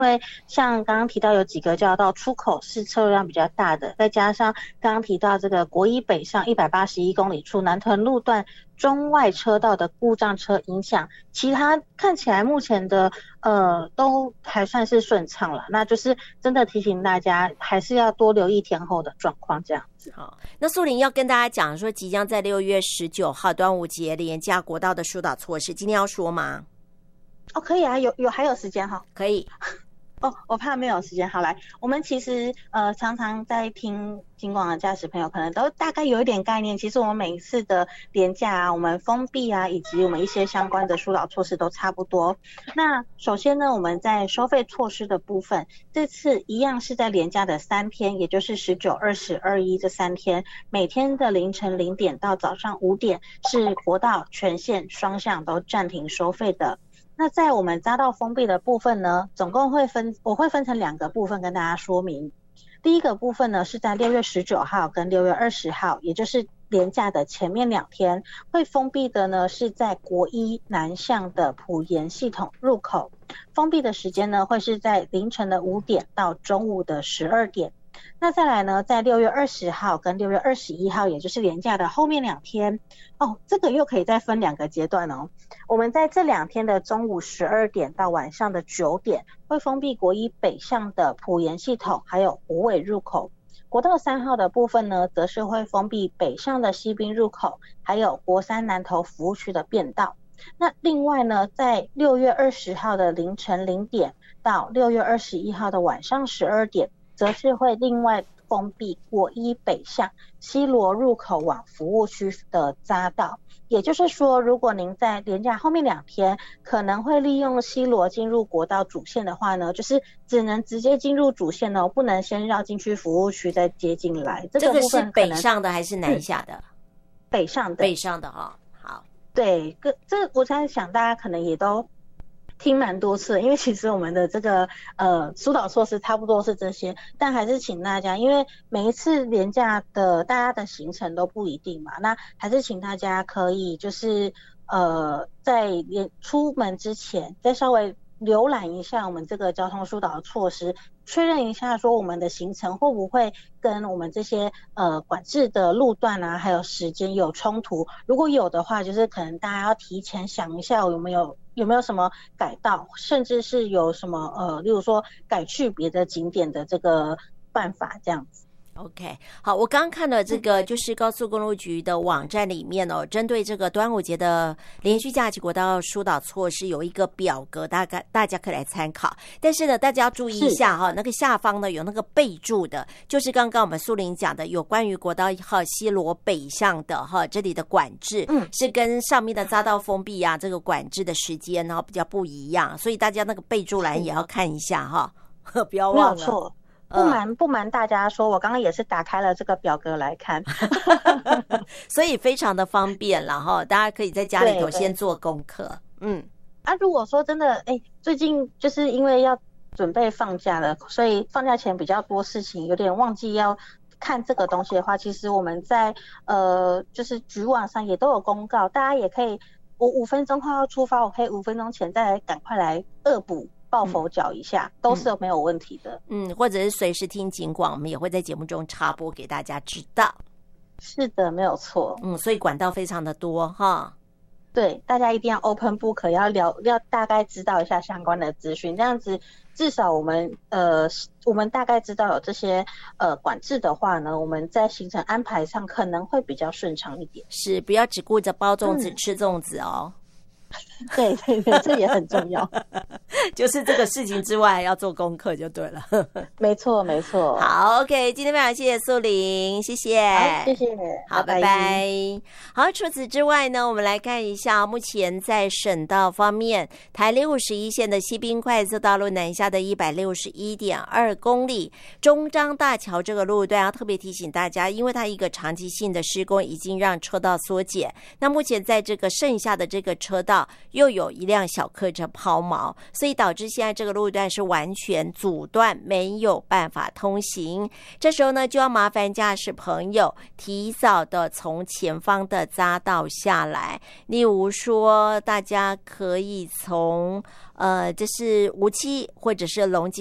为像刚刚提到有几个交流道出口是车流量比较大的，再加上刚刚提到这个国一北上181公里处南屯路段中外车道的故障车影响，其他看起来目前的都还算是顺畅了，那就是真的提醒大家还是要多留意天后的状况这样子。 好，那素玲要跟大家讲说即将在6月19号端午节连假国道的疏导措施，今天要说吗？ 可以啊，还有时间哈， 可以。 我怕没有时间。好，来，我们其实常常在听金广的驾驶朋友可能都大概有一点概念，其实我们每一次的连假啊，我们封闭啊，以及我们一些相关的疏导措施都差不多。那首先呢，我们在收费措施的部分，这次一样是在连假的3天，也就是19、20、21这3天，每天的凌晨0点到早上5点是国道全线双向都暂停收费的。那在我们匝道封闭的部分呢，总共我会分成2个部分跟大家说明。第一个部分呢是在6月19号跟6月20号，也就是连假的前面2天，会封闭的呢是在国一南向的埔盐系统入口，封闭的时间呢会是在凌晨的5点到中午的12点。那再来呢，在6月20号跟6月21号，也就是连假的后面2天，这个又可以再分2个阶段哦。我们在这2天的中午12点到晚上的9点，会封闭国一北向的埔盐系统，还有虎尾入口。国道3号的部分呢，则是会封闭北向的西滨入口，还有国三南投服务区的便道。那另外呢，在6月20号的凌晨0点到6月21号的晚上12点，则是会另外封闭国一北向西螺入口往服务区的匝道。也就是说，如果您在连假后面2天可能会利用西螺进入国道主线的话呢，就是只能直接进入主线哦，不能先绕进去服务区再接进来。 这个是北上的还是南下的？ 北上的。 北上的好。 对，这我在想大家可能也都听蛮多次，因为其实我们的这个疏导措施差不多是这些，但还是请大家，因为每一次连假的大家的行程都不一定嘛，那还是请大家可以就是在出门之前再稍微浏览一下我们这个交通疏导的措施，确认一下说我们的行程会不会跟我们这些管制的路段啊还有时间有冲突，如果有的话，就是可能大家要提前想一下有没有什么改道，甚至是有什么例如说改去别的景点的这个办法这样子。 OK， 好，我刚刚看了这个就是高速公路局的网站里面哦，针对这个端午节的连续假期国道疏导措施有一个表格，大家可以来参考。但是呢，大家要注意一下哈，那个下方呢有那个备注的，就是刚刚我们素玲讲的有关于国道1号西螺北向的哈这里的管制，是跟上面的匝道封闭啊这个管制的时间然后比较不一样，所以大家那个备注栏也要看一下哈，不要忘了。 没有错。不瞒大家说，我刚刚也是打开了这个表格来看所以非常的方便啦齁，大家可以在家里头先做功课。 如果说真的最近就是因为要准备放假了，所以放假前比较多事情，有点忘记要看这个东西的话，其实我们在就是局网上也都有公告，大家也可以，我5分钟后要出发，我可以5分钟前再赶快来恶补抱佛脚一下，都是没有问题的。 或者是随时听警广，我们也会在节目中插播给大家知道。 是的，没有错。 所以管道非常的多哈。 对，大家一定要 open book， 要大概知道一下相关的资讯，这样子至少我们大概知道有这些管制的话呢，我们在行程安排上可能会比较顺畅一点。 是，不要只顾着包粽子吃粽子哦。 对，这也很重要就是这个事情之外还要做功课就对了没错好 OK， 今天非常谢谢素玲，谢谢。 好，谢谢。 好，拜拜。好，除此之外呢，我们来看一下目前在省道方面，台651线的西滨快速道路南下的 161.2 公里，中彰大桥这个路段要特别提醒大家，因为它一个长期性的施工已经让车道缩减，那目前在这个剩下的这个车道道又有一辆小客车抛锚，所以导致现在这个路段是完全阻断，没有办法通行。这时候呢，就要麻烦驾驶朋友提早的从前方的匝道下来，例如说大家可以从这是无期或者是龙井